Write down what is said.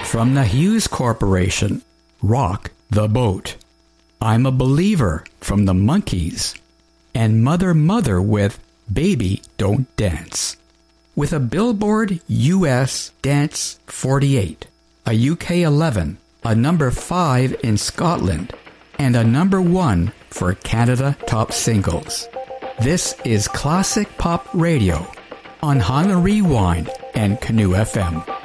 From the Hughes Corporation, Rock the Boat. I'm a Believer from the Monkees. And Mother Mother with Baby Don't Dance. With a Billboard US Dance 48, a UK 11, a number 5 in Scotland, and a number 1 for Canada Top Singles. This is Classic Pop Radio on Hana Rewind and Canoe FM.